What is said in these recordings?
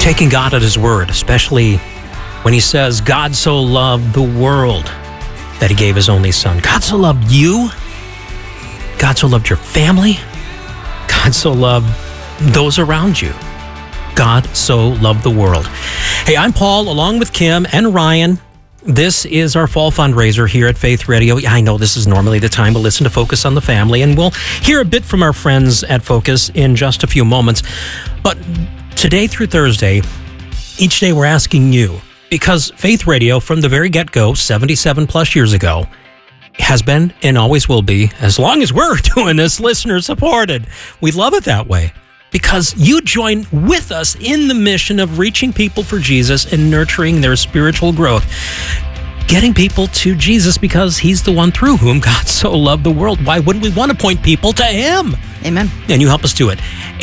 taking God at His word, especially when He says, God so loved the world that He gave His only Son. God so loved you. God so loved your family. God so loved those around you. God so loved the world. Hey, I'm Paul, along with Kim and Ryan. This is our fall fundraiser here at Faith Radio. I know this is normally the time to listen to Focus on the Family, and we'll hear a bit from our friends at Focus in just a few moments. But today through Thursday, each day we're asking you, because Faith Radio, from the very get-go, 77 plus years ago, has been and always will be, as long as we're doing this, listener-supported. We love it that way, because you join with us in the mission of reaching people for Jesus and nurturing their spiritual growth. Getting people to Jesus because He's the one through whom God so loved the world. Why wouldn't we want to point people to Him? Amen. And you help us do it.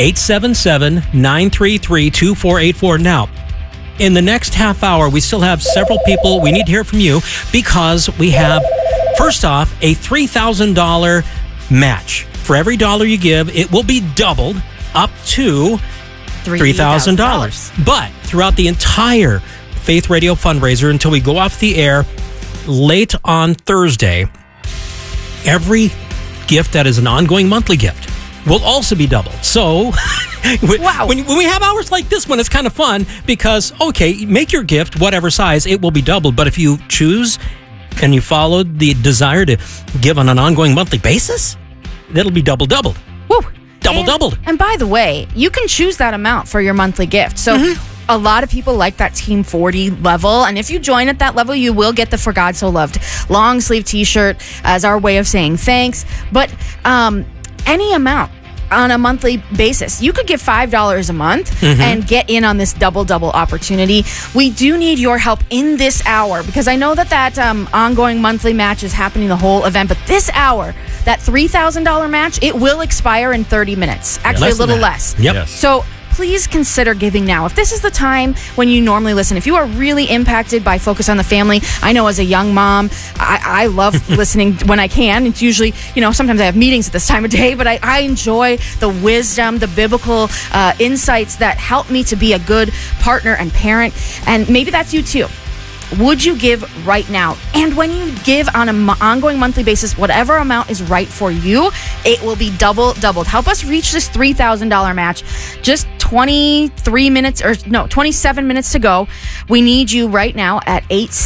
877-933-2484. Now, in the next half hour, we still have several people we need to hear from you, because we have, first off, a $3,000 match. For every dollar you give, it will be doubled up to $3,000. But throughout the entire Faith Radio fundraiser, until we go off the air late on Thursday, every gift that is an ongoing monthly gift will also be doubled. So wow. when we have hours like this one, it's kind of fun, because, okay, make your gift whatever size, it will be doubled. But if you choose and you follow the desire to give on an ongoing monthly basis, it'll be doubled. Woo. Doubled. And by the way, you can choose that amount for your monthly gift. So a lot of people like that Team 40 level. And if you join at that level, you will get the For God So Loved long sleeve t-shirt as our way of saying thanks. But any amount on a monthly basis, you could give $5 a month and get in on this double opportunity. We do need your help in this hour, because I know that ongoing monthly match is happening the whole event, but this hour, that $3,000 match, it will expire in 30 minutes. Actually, a little less. Yep. Yes. So please consider giving now. If this is the time when you normally listen, if you are really impacted by Focus on the Family, I know as a young mom, I love listening when I can. It's usually, sometimes I have meetings at this time of day, but I enjoy the wisdom, the biblical insights that help me to be a good partner and parent. And maybe that's you too. Would you give right now? And when you give on an ongoing monthly basis, whatever amount is right for you, it will be doubled. Help us reach this $3,000 match. Just 27 minutes to go. We need you right now at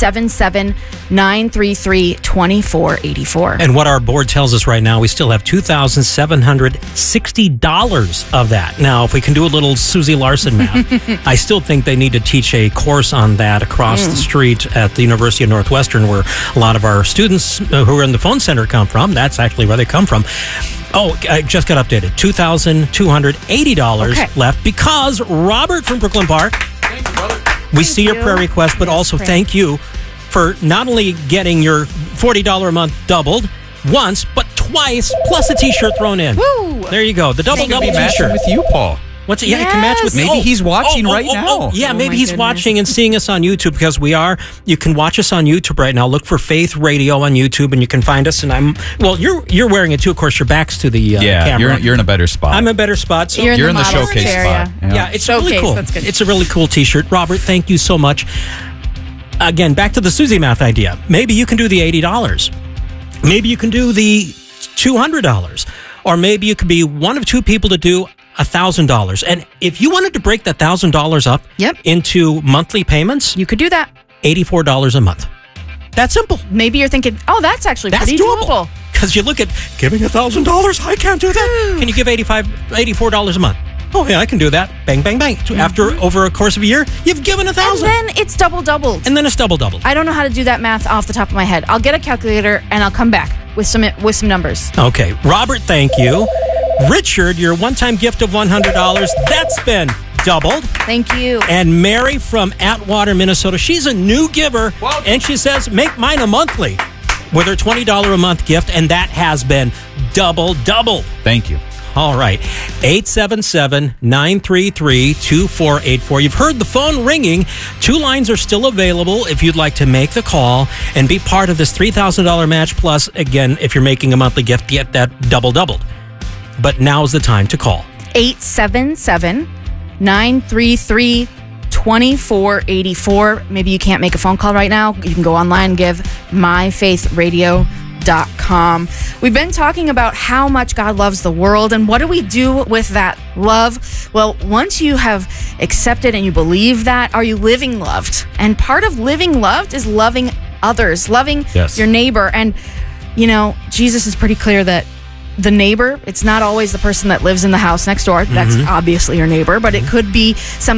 877-933-2484. And what our board tells us right now, we still have $2,760 of that. Now, if we can do a little Susie Larson math, I still think they need to teach a course on that across the street at the University of Northwestern, where a lot of our students who are in the phone center come from. That's actually where they come from. Oh, I just got updated. $2,280 left, because Robert from Brooklyn Park, Thank you, brother. we see your prayer request, but also thank you for not only getting your $40 a month doubled once, but twice, plus a t-shirt thrown in. Woo! There you go. The double Matching t-shirt. with you, Paul. What's it? Yeah, it can match with Maybe he's watching right now. Yeah, Oh, maybe my he's goodness. watching and seeing us on YouTube, because we are. You can watch us on YouTube right now. Look for Faith Radio on YouTube, and you can find us. And you're wearing it too. Of course, your back's to the camera. You're in a better spot. I'm in a better spot. So You're in the the model's showcase chair, spot. yeah, it's really Showcase, cool. that's good. It's a really cool t-shirt. Robert, thank you so much. Again, back to the Susie math idea. Maybe you can do the $80. Maybe you can do the $200. Or maybe you could be one of two people to do $1,000. And if you wanted to break that $1,000 up into monthly payments, You could do that. $84 a month. That's simple. Maybe you're thinking, oh, that's actually That's pretty doable. Because you look at giving $1,000, I can't do that. Can you give $84 a month? Oh yeah, I can do that. Bang, bang, bang. After over a course of a year, you've given $1,000. And then it's doubled. And then it's doubled. I don't know how to do that math off the top of my head. I'll get a calculator and I'll come back with some numbers. Okay, Robert, thank you. Richard, your one-time gift of $100, that's been doubled. Thank you. And Mary from Atwater, Minnesota, she's a new giver, and she says, make mine a monthly with her $20 a month gift, and that has been doubled. Thank you. All right, 877-933-2484. You've heard the phone ringing. 2 lines are still available if you'd like to make the call and be part of this $3,000 match. Plus, again, if you're making a monthly gift, get that doubled. But now's the time to call. 877-933-2484. 2484. Maybe you can't make a phone call right now. You can go online and give myfaithradio.com. We've been talking about how much God loves the world, and what do we do with that love? Well, once you have accepted and you believe that, are you living loved? And part of living loved is loving others, loving your neighbor. And, Jesus is pretty clear that the neighbor, it's not always the person that lives in the house next door. That's obviously your neighbor, but it could be some